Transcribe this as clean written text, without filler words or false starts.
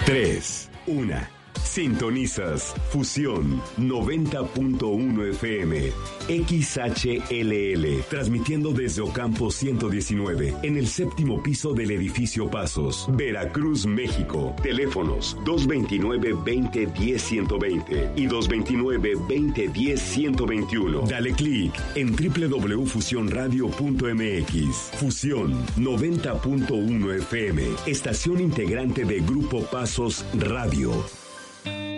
3, 1. Sintonizas Fusión 90.1 FM XHLL, transmitiendo desde Ocampo 119, en el séptimo piso del edificio Pasos, Veracruz, México. Teléfonos 229-2010-120 y 229-2010-121. Dale clic en www.fusionradio.mx. Fusión 90.1 FM, estación integrante de Grupo Pasos Radio.